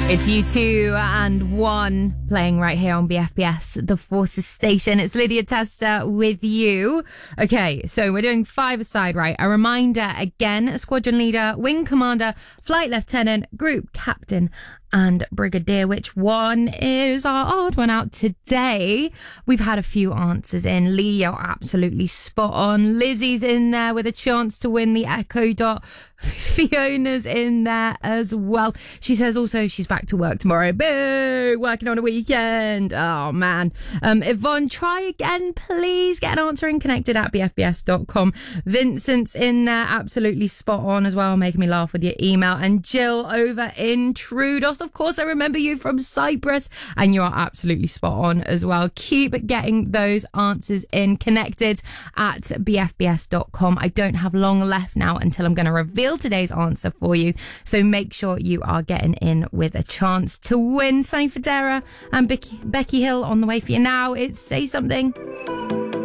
It's U2 and One playing right here on BFBS, the Forces station. It's Lydia Tester with you. Okay, so we're doing 5-a-side, right? A reminder again, squadron leader, wing commander, flight lieutenant, group captain, and brigadier. Which one is our odd one out today? We've had a few answers in. Lee, you're absolutely spot on. Lizzie's in there with a chance to win the Echo Dot. Fiona's in there as well. She says also she's back to work tomorrow. Boo! Working on a weekend. Oh, man. Yvonne, try again, please. Get an answer in connected at bfbs.com. Vincent's in there, absolutely spot on as well, making me laugh with your email. And Jill over in Troodos. Of course, I remember you from Cyprus, and you are absolutely spot on as well. Keep getting those answers in connected at bfbs.com. I don't have long left now until I'm going to reveal today's answer for you, so make sure you are getting in with a chance to win. Sunny Federa and Becky Hill on the way for you now. It's Say Something.